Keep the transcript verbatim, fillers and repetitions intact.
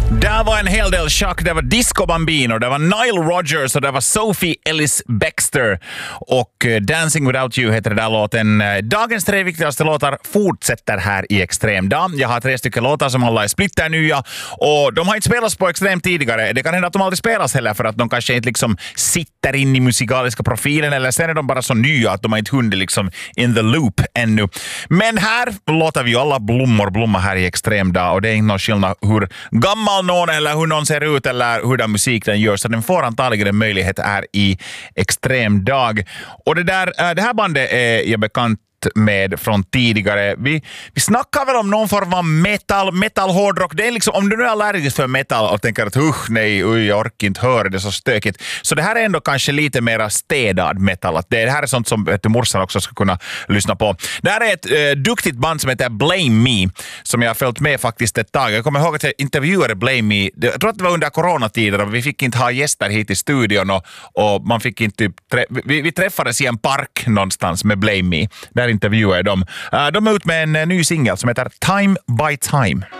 Det var en hel del schack. Det var Disco Bambino, det var Nile Rodgers och det var Sophie Ellis Bextor. Och Dancing Without You heter det där låten. Dagens tre viktigaste låtar fortsätter här i Extrem dag. Jag har tre stycken låtar som alla är splitter nya och de har inte spelats på Extrem tidigare. Det kan hända att de aldrig spelas heller för att de kanske inte liksom sitter in i musikaliska profilen, eller sen är de bara så nya att de har inte hunnit liksom in the loop ännu. Men här låter vi alla blommor blomma här i Extrem dag och det är inte någon skillnad hur gammal någon eller hur någon ser ut eller hur den musik den gör, så den får antagligen en möjlighet här i Extrem dag. Och det där, det här bandet är jag bekant med från tidigare. Vi, vi snackar väl om någon form av metal, metal hårdrock. Det är liksom, om du nu är allergisk för metal och tänker att usch, nej, uj, jag orkar inte höra det så stökigt. Så det här är ändå kanske lite mer städad metal. Att det, det här är sånt som vet du, morsan också ska kunna lyssna på. Det här är ett eh, duktigt band som heter Blame Me, som jag har följt med faktiskt ett tag. Jag kommer ihåg att jag intervjuade Blame Me. Jag tror att det var under coronatider och vi fick inte ha gäster hit i studion och, och man fick inte typ, trä- vi, vi träffades i en park någonstans med Blame Me. Där intervjuade de. De är ut med en ny singel som heter Time by Time.